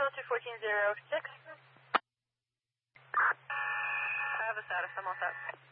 to 1406. I have a status. I'm all set.